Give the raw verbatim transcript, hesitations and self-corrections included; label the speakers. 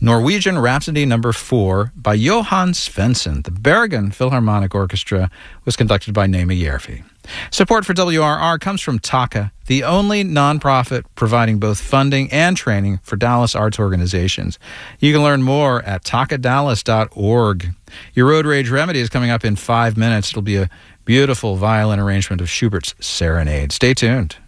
Speaker 1: Norwegian Rhapsody Number Four by Johan Svensson. The Bergen Philharmonic Orchestra was conducted by Naima Järvi. Support for W R R comes from Taka, the only nonprofit providing both funding and training for Dallas arts organizations. You can learn more at taka dallas dot org. Your Road Rage Remedy is coming up in five minutes. It'll be a beautiful violin arrangement of Schubert's Serenade. Stay tuned.